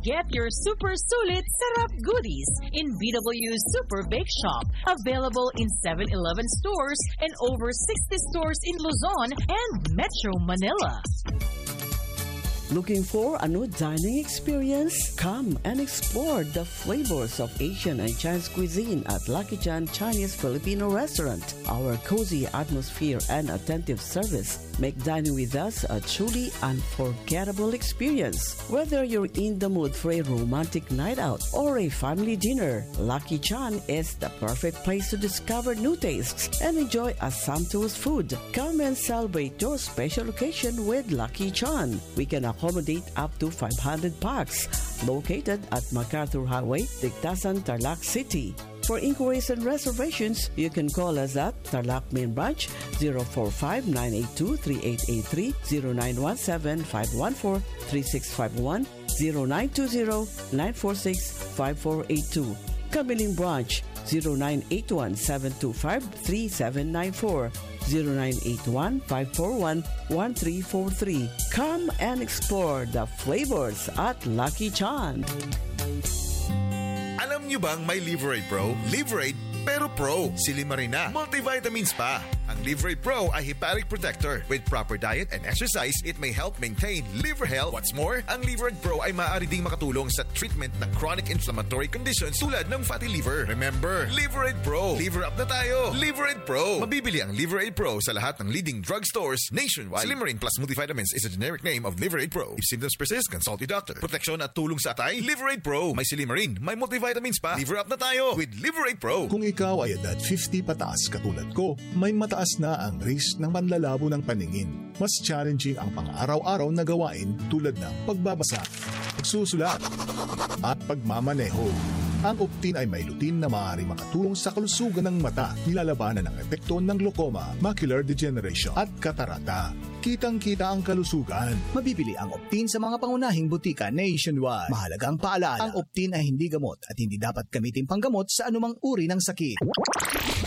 Get your super sulit sarap goodies in BW Super Bake Shop. Available in 7-Eleven stores and over 60 stores in Luzon and Metro Manila. Looking for a new dining experience? Come and explore the flavors of Asian and Chinese cuisine at Lucky Chan Chinese Filipino Restaurant. Our cozy atmosphere and attentive service make dining with us a truly unforgettable experience. Whether you're in the mood for a romantic night out or a family dinner, Lucky Chan is the perfect place to discover new tastes and enjoy a sumptuous food. Come and celebrate your special occasion with Lucky Chan. We can accommodate up to 500 packs. Located at MacArthur Highway, Tigtasan, Tarlac City. For inquiries and reservations, you can call us at Tarlac Main Branch 045-982-3883, 0917-514-3651, 0920-946-5482. Kamiling Branch 0981-725-3794, 0981-541-1343. Come and explore the flavors at Lucky Chan. Alam nyo bang may Liverade Pro? Liverade pero Pro. Silimarin na. Multivitamins pa. Ang Liverade Pro ay hepatic protector. With proper diet and exercise, it may help maintain liver health. What's more, ang Liverade Pro ay maaari ding makatulong sa treatment ng chronic inflammatory conditions tulad ng fatty liver. Remember, Liverade Pro. Liver up na tayo. Liverade Pro. Mabibili ang Liverade Pro sa lahat ng leading drugstores nationwide. Silimarin plus multivitamins is a generic name of Liverade Pro. If symptoms persist, consult your doctor. Proteksyon at tulong sa atay, Liverade Pro. May Silimarin, may multivitamins pa. Liver up na tayo with Liverade Pro. Kung ikaw ay edad 50 pataas katulad ko, may mataas na ang risk ng panlalabo ng paningin. Mas challenging ang pang-araw-araw na gawain tulad ng pagbabasa, pagsusulat, at pagmamaneho. Ang Optin ay may lutin na maaaring makatulong sa kalusugan ng mata, nilalabanan ng epekto ng glaucoma, macular degeneration at katarata. Kitang-kita ang kalusugan. Mabibili ang Optin sa mga pangunahing butika nationwide. Mahalagang paalala, ang Optin ay hindi gamot at hindi dapat gamitin panggamot sa anumang uri ng sakit.